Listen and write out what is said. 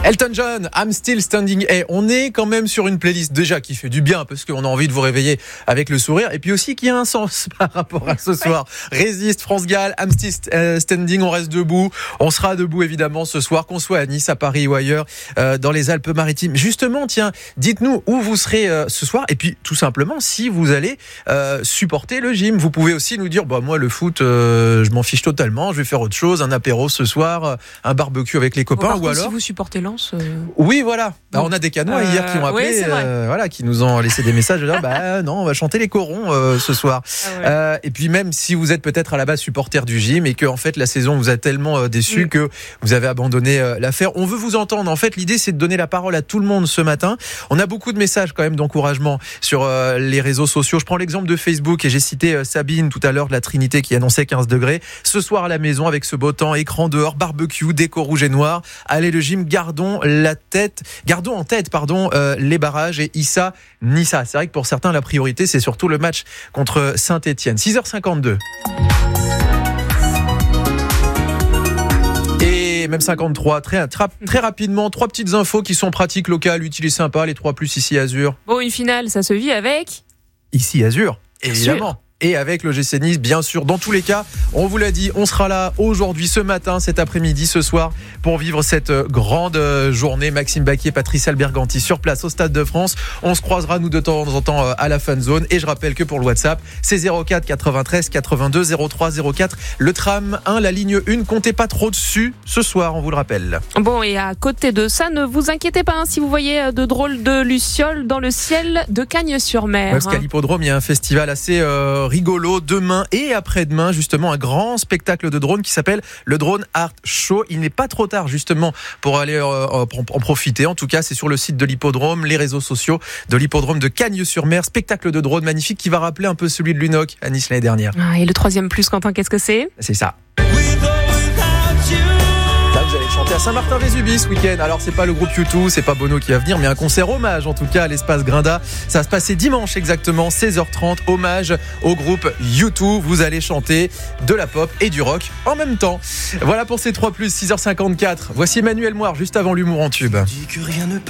Elton John, I'm Still Standing. On est quand même sur une playlist déjà qui fait du bien parce qu'on a envie de vous réveiller avec le sourire et puis aussi qui a un sens par rapport à ce soir. Résiste, France Gall, I'm Still Standing, on reste debout. On sera debout évidemment ce soir, qu'on soit à Nice, à Paris ou ailleurs, dans les Alpes-Maritimes. Justement, tiens, dites-nous où vous serez ce soir et puis tout simplement si vous allez supporter le gym. Vous pouvez aussi nous dire, moi le foot, je m'en fiche totalement, je vais faire autre chose, un apéro ce soir, un barbecue avec les copains ou alors... Si vous supportez Lens... Oui, voilà. On a des Canois hier qui ont appelé, qui nous ont laissé des messages de dire non, on va chanter les corons ce soir. Et puis même si vous êtes peut-être à la base supporter du gym et que en fait la saison vous a tellement déçu que vous avez abandonné l'affaire, on veut vous entendre. En fait, l'idée c'est de donner la parole à tout le monde ce matin. On a beaucoup de messages quand même d'encouragement sur les réseaux sociaux. Je prends l'exemple de Facebook et j'ai cité Sabine tout à l'heure de la Trinité qui annonçait 15 degrés. Ce soir à la maison avec ce beau temps, écran dehors, barbecue, déco rouge et noir. Allez le gym, gardons en tête les barrages et Issa Nissa. C'est vrai que pour certains la priorité c'est surtout le match contre Saint-Etienne. 6h52. Et même 53, très rapidement, 3 petites infos qui sont pratiques, locales, utiles et sympas, les 3+ ici Azur. Bon, une finale, ça se vit avec ici Azur, évidemment. Et avec le GC Nice, bien sûr. Dans tous les cas, on vous l'a dit, on sera là aujourd'hui, ce matin, cet après-midi, ce soir, pour vivre cette grande journée. Maxime Baquier, Patrice Alberganti sur place au Stade de France. On se croisera, nous, de temps en temps à la fan zone. Et je rappelle que pour le WhatsApp, c'est 04 93 82 03 04. Le tram 1, la ligne 1, comptez pas trop dessus ce soir, on vous le rappelle. Bon, et à côté de ça, ne vous inquiétez pas si vous voyez de drôles de lucioles dans le ciel de Cagnes-sur-Mer. Parce qu'à l'hippodrome, il y a un festival assez rigolo demain et après-demain, justement un grand spectacle de drone qui s'appelle le Drone Art Show. Il n'est pas trop tard justement pour aller en profiter. En tout cas, c'est sur le site de l'hippodrome, les réseaux sociaux de l'hippodrome de Cagnes-sur-Mer. Spectacle de drone magnifique qui va rappeler un peu celui de Lunoc à Nice l'année dernière. Et le 3e+, Quentin, qu'est-ce que c'est ? C'est ça. Là, vous allez chanter à Saint-Martin-Vésubie ce week-end. Alors, c'est pas le groupe U2, c'est pas Bono qui va venir, mais un concert hommage, en tout cas, à l'espace Grinda. Ça va se passer dimanche exactement, 16h30. Hommage au groupe U2. Vous allez chanter de la pop et du rock en même temps. Voilà pour ces 3+, 6h54. Voici Emmanuel Moire, juste avant l'humour en tube.